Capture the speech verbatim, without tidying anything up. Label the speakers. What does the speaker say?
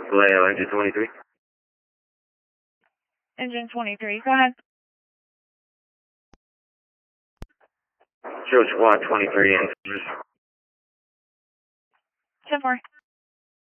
Speaker 1: Vallejo, engine twenty-three.
Speaker 2: Engine twenty-three, go ahead.
Speaker 1: Show squad twenty-three and
Speaker 2: ten four.